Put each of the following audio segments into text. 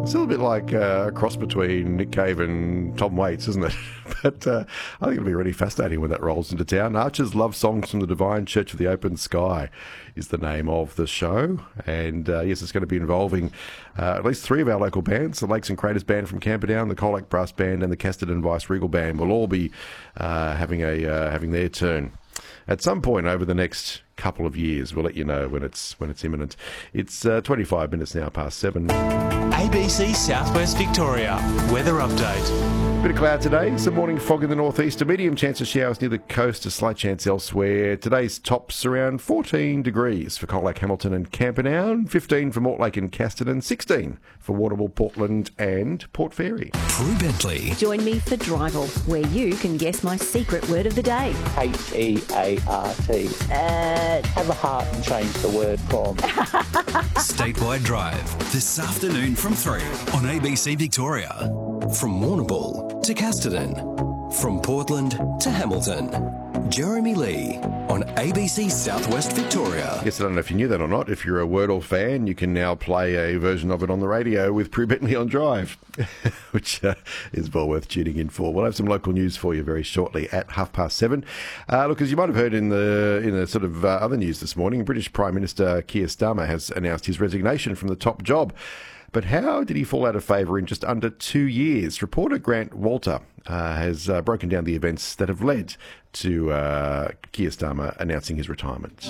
It's a little bit like a cross between Nick Cave and Tom Waits, isn't it? But I think it'll be really fascinating when that rolls into town. Archer's Love Songs from the Divine Church of the Open Sky is the name of the show. And yes, it's going to be involving at least three of our local bands. The Lakes and Craters Band from Camperdown, the Colac Brass Band and the Casterton Vice Regal Band will all be having their turn at some point over the next couple of years. We'll let you know when it's imminent. It's 25 minutes now past 7. ABC Southwest Victoria weather update. Bit of cloud today, some morning fog in the northeast, a medium chance of showers near the coast, a slight chance elsewhere. Today's tops around 14 degrees for Colac, Hamilton and Camperdown, 15 for Mortlake and Casterton, 16 for Warrnambool, Portland and Port Fairy. Prue Bentley. Join me for Drival, where you can guess my secret word of the day. H-E-A-R-T. Have a heart and change the word from. Statewide Drive, this afternoon from 3 on ABC Victoria. From Warrnambool to Casterton, from Portland to Hamilton. Jeremy Lee on ABC Southwest Victoria. Yes, I don't know if you knew that or not. If you're a Wordle fan, you can now play a version of it on the radio with Prue Bentley on Drive, which is well worth tuning in for. We'll have some local news for you very shortly at 7:30. Look, as you might have heard in the sort of other news this morning, British Prime Minister Keir Starmer has announced his resignation from the top job. But how did he fall out of favour in just under 2 years? Reporter Grant Walter has broken down the events that have led to Keir Starmer announcing his retirement.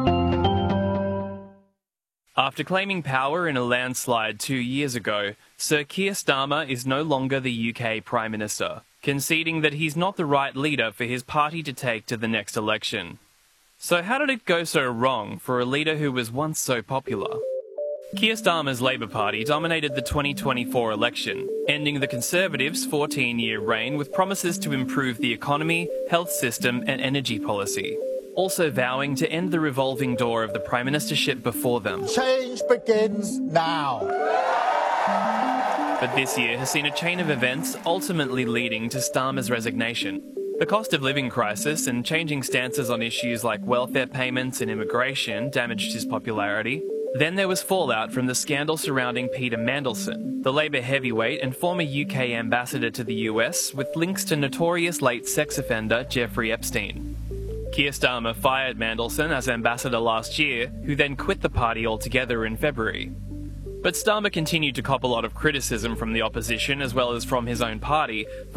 After claiming power in a landslide 2 years ago, Sir Keir Starmer is no longer the UK Prime Minister, conceding that he's not the right leader for his party to take to the next election. So how did it go so wrong for a leader who was once so popular? Keir Starmer's Labor Party dominated the 2024 election, ending the Conservatives' 14-year reign with promises to improve the economy, health system and energy policy, also vowing to end the revolving door of the Prime Ministership before them. Change begins now. But this year has seen a chain of events ultimately leading to Starmer's resignation. The cost of living crisis and changing stances on issues like welfare payments and immigration damaged his popularity. Then there was fallout from the scandal surrounding Peter Mandelson, the Labor heavyweight and former UK ambassador to the US, with links to notorious late sex offender Jeffrey Epstein. Keir Starmer fired Mandelson as ambassador last year, who then quit the party altogether in February. But Starmer continued to cop a lot of criticism from the opposition as well as from his own party